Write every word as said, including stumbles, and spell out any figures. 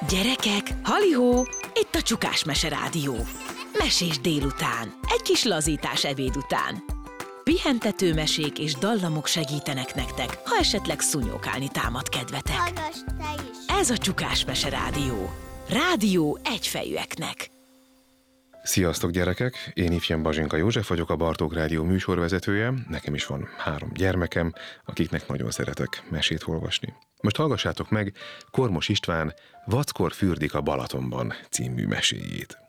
Gyerekek, halihó, itt a Csukás Mese Rádió. Mesés délután, egy kis lazítás ebéd után. Pihentető mesék és dallamok segítenek nektek, ha esetleg szúnyókálni támad kedvetek. Hallgass te is! Ez a Csukás Mese Rádió. Rádió egyfejűeknek. Sziasztok gyerekek! Én ifján Bazsinka József vagyok, a Bartók Rádió műsorvezetője. Nekem is van három gyermekem, akiknek nagyon szeretek mesét olvasni. Most hallgassátok meg Kormos István Vackor fürdik a Balatonban című meséjét.